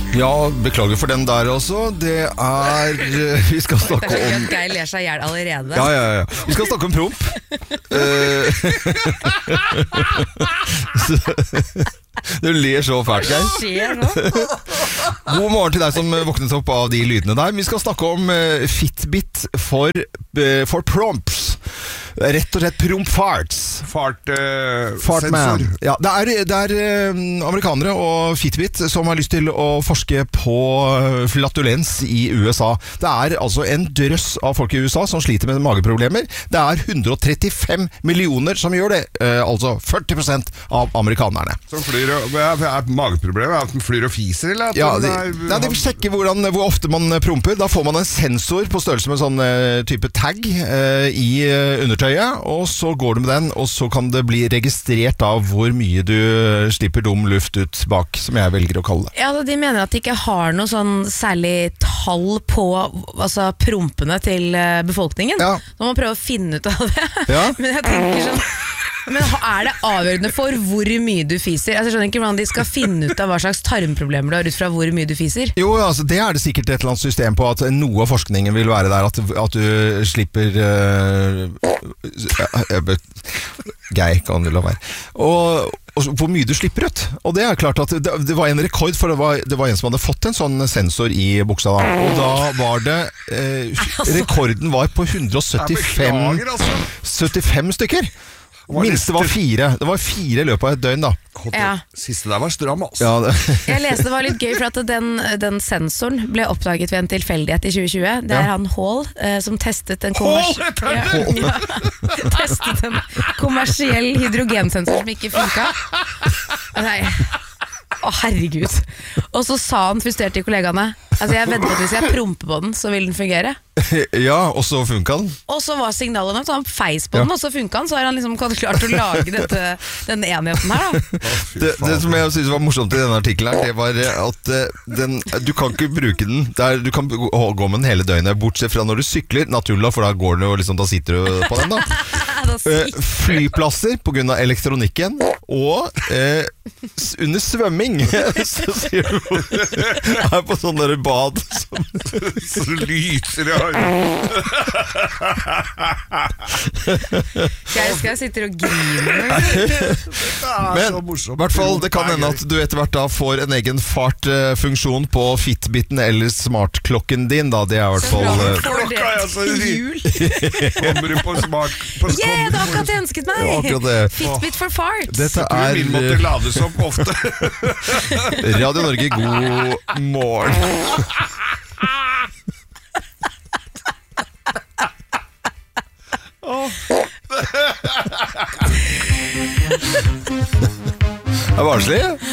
Ja, beklager for den der også. Det vi skal snakke om Geir ler seg ihjel allerede. Ja. Vi skal snakke om promp. Du ler så fælt, Geir. Hva skjer nå? God morgen til deg som våknet opp av de lydene der. Vi skal snakke om Fitbit for prompts. Rett og slett prompfarts. Fartman. Ja, det er amerikanere og Fitbit som har lyst til å forske på flatulens i USA. Det er altså en drøss av folk i USA som sliter med mageproblemer. Det er 135 millioner som gjør det, altså 40% av amerikanerne. Som flyr og er mageproblemer? At den flyr og fiser, eller? Ja, de sjekker hvor ofte man promper. Da får man en sensor på størrelse med sånn type tag i undertøyet, og så går du med den, og så kan det bli registrert av hvor mye du slipper dum luft ut bak, som jeg velger å kalle det. Ja, de mener at de ikke har noe sånn særlig tall på prompene til befolkningen. Ja. Så man må prøve å finne ut av det. Ja. Men jeg tenker sånn, men er det avgjørende for hvor mye du fiser? Altså, jeg skjønner ikke hvordan de skal finne ut av hva slags tarmproblemer du har ut fra hvor mye du fiser. Jo, altså det er det sikkert et eller annet system på, at noe av forskningen vil være der, at du slipper Geir, kan du la være. Og hvor mye du slipper ut. Og det er klart at det var en rekord, for det var en som hadde fått en sånn sensor i buksa da. Og da var det rekorden var på 175 stykker. Minste var 4. Det var 4 i løpet av et døgn da. Ja. Siste der var stram, altså. Ja, Jeg leste det var litt gøy, for at den sensoren ble oppdaget ved en tilfeldighet i 2020. Det er han Hall som testet en testet en kommersiell hydrogensensor som ikke funket. Nei. Herregud. Og så sa han frustrert til kollegaene, altså jeg vedder på at hvis jeg promper på den, så vil den fungere. ja, og så funket den. Og så var signalet nok, så han feis på den, og så funket den. Så har han liksom klart å lage den enheten her da. Det som jeg synes var morsomt i denne artikkelen her, det var at du kan ikke bruke den du kan gå med den hele døgnet, bortsett fra når du sykler, naturlig, for da går den jo liksom, da sitter du på den da. Flyplasser på grunn av elektronikken, og under svømming så sier du er på sånn der bad så lyser det Jeg sitter og griner. Men i hvert fall det kan hende at du etter hvert da får en egen fartfunksjon på Fitbiten eller smartklokken din da. Det er i hvert fall klokka er så jul. Kommer du på smart det er akkurat jeg ønsket meg. Ja, Fitbit for farts. Dette er min måtte lades opp ofte. Radio Norge, god morgen. Det er varselig.